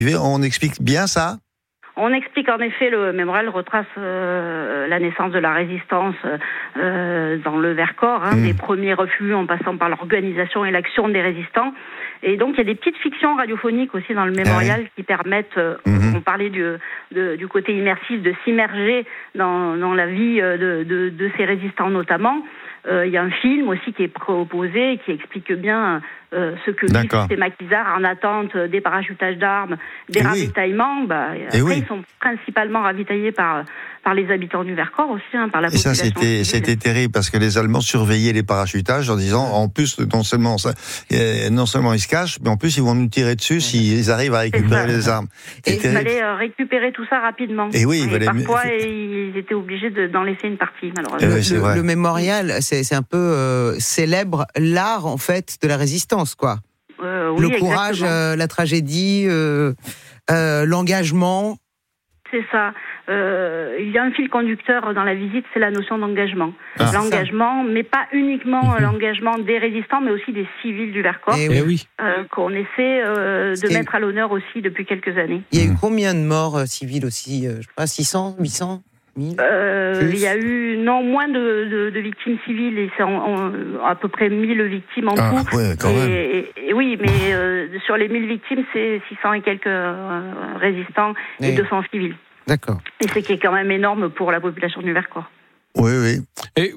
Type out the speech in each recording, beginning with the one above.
On explique bien ça ? On explique en effet, le mémorial retrace la naissance de la résistance dans le Vercors, des premiers refus en passant par l'organisation et l'action des résistants. Et donc il y a des petites fictions radiophoniques aussi dans le mémorial qui permettent, on parlait du côté immersif, de s'immerger dans la vie de ces résistants notamment. Il y a un film aussi qui est proposé qui explique bien ce que vivent ces maquisards en attente des parachutages d'armes, des ravitaillements. Ils sont principalement ravitaillés par les habitants du Vercors aussi, par la population. Et ça, c'était terrible parce que les Allemands surveillaient les parachutages en disant, en plus, non seulement ils se cachent, mais en plus ils vont nous tirer dessus s'ils arrivent à récupérer les armes. Et il fallait récupérer tout ça rapidement. Et parfois, ils étaient obligés d'en laisser une partie, malheureusement. Le mémorial, c'est un peu célèbre l'art en fait de la résistance, quoi. Le courage, la tragédie, l'engagement. C'est ça. Il y a un fil conducteur dans la visite, c'est la notion d'engagement. L'engagement, mais pas uniquement l'engagement des résistants, mais aussi des civils du Vercors, qu'on essaie de mettre à l'honneur aussi depuis quelques années. Il y a eu combien de morts civils aussi ? Je sais pas, 600, 800 1000 il y a eu moins de victimes civiles, et c'est à peu près 1000 victimes en tout. Ouais, quand même. Et oui, mais sur les 1000 victimes, c'est 600 et quelques résistants et 200 civils. D'accord. Et c'est qui est quand même énorme pour la population du Vercors. Oui. Et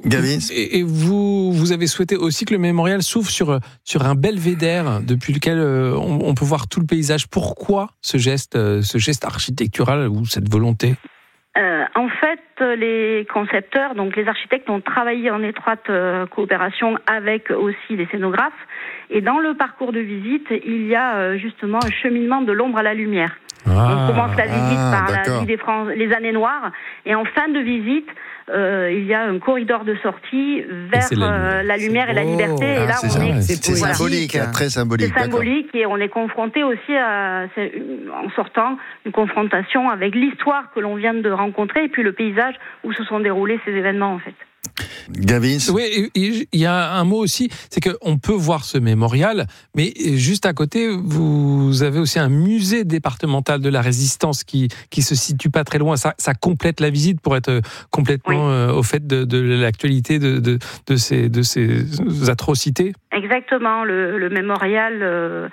vous avez souhaité aussi que le mémorial s'ouvre sur un belvédère depuis lequel on peut voir tout le paysage. Pourquoi ce geste architectural ou cette volonté ? En fait, les concepteurs, donc les architectes, ont travaillé en étroite coopération avec aussi les scénographes. Et dans le parcours de visite, il y a justement un cheminement de l'ombre à la lumière. On commence la visite par la vie les années noires, et en fin de visite, il y a un corridor de sortie vers la lumière et la liberté. Et là, c'est symbolique, très symbolique. C'est symbolique, et on est confronté aussi en sortant, une confrontation avec l'histoire que l'on vient de rencontrer, et puis le paysage où se sont déroulés ces événements, en fait. Gavin. Oui, il y a un mot aussi, c'est qu'on peut voir ce mémorial, mais juste à côté, vous avez aussi un musée départemental de la résistance qui se situe pas très loin. Ça complète la visite pour être complètement au fait de l'actualité de ces atrocités. Exactement, le mémorial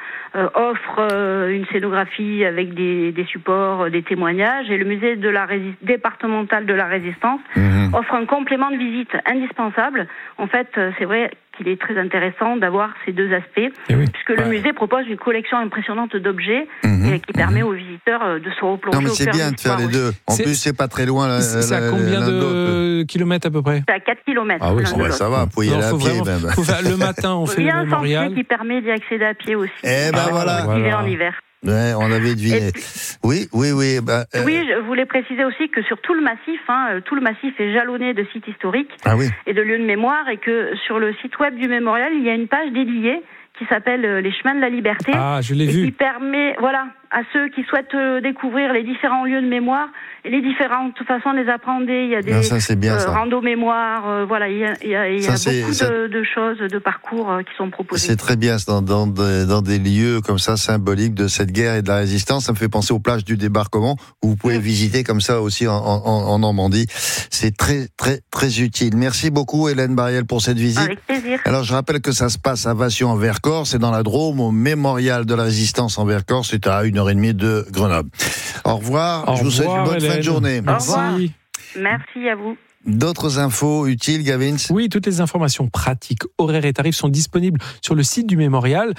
offre une scénographie avec des supports, des témoignages, et le musée départemental de la résistance offre un complément de visite indispensable. En fait, c'est vrai qu'il est très intéressant d'avoir ces deux aspects, puisque le musée propose une collection impressionnante d'objets qui permet aux visiteurs de se replonger. Non, mais c'est bien de faire les deux. En plus, c'est pas très loin. C'est à combien de kilomètres à peu près ? C'est à 4 kilomètres. Ah oui, ça va, vous pouvez y aller à pied même. Le matin, on fait le mémorial. Il y a un sentier qui permet d'y accéder à pied aussi. En hiver. Ouais, on l'avait deviné. Oui. Oui, je voulais préciser aussi que sur tout le massif est jalonné de sites historiques et de lieux de mémoire, et que sur le site web du mémorial, il y a une page dédiée qui s'appelle Les Chemins de la Liberté. Ah, je l'ai vu. Qui permet, à ceux qui souhaitent découvrir les différents lieux de mémoire et les différentes façons de les appréhender. Il y a des randos mémoire, il y a beaucoup de choses, de parcours qui sont proposés. C'est très bien dans des lieux comme ça symboliques de cette guerre et de la résistance. Ça me fait penser aux plages du débarquement où vous pouvez visiter comme ça aussi en Normandie. C'est très très très utile. Merci beaucoup Hélène Bariel pour cette visite. Avec plaisir. Alors je rappelle que ça se passe à Vassieux en Vercors, c'est dans la Drôme, au mémorial de la résistance en Vercors. C'est à 1h30 de Grenoble. Au revoir. Je vous souhaite une bonne fin de journée. Merci. Merci à vous. D'autres infos utiles, Gavin ? Oui, toutes les informations pratiques, horaires et tarifs sont disponibles sur le site du mémorial,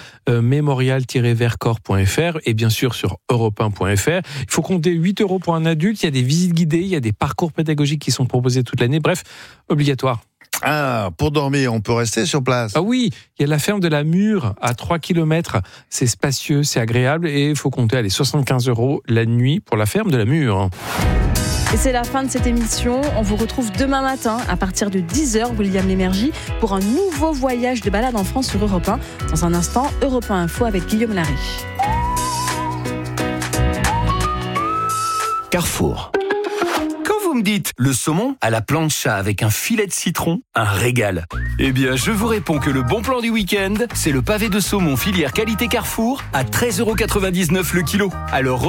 mémorial-vercors.fr, et bien sûr sur europe1.fr. Il faut compter 8 € pour un adulte. Il y a des visites guidées, il y a des parcours pédagogiques qui sont proposés toute l'année. Bref, obligatoire. Ah, pour dormir, on peut rester sur place. Ah oui, il y a la ferme de la Mure à 3 km. C'est spacieux, c'est agréable, et il faut compter 75 € la nuit pour la ferme de la Mure. Et c'est la fin de cette émission. On vous retrouve demain matin à partir de 10h, William Lémergie, pour un nouveau voyage de balade en France sur Europe 1. Dans un instant, Europe 1 Info avec Guillaume Larry. Carrefour. Vous me dites, le saumon à la plancha avec un filet de citron, un régal. Eh bien, je vous réponds que le bon plan du week-end, c'est le pavé de saumon filière qualité Carrefour à 13,99 € le kilo. Alors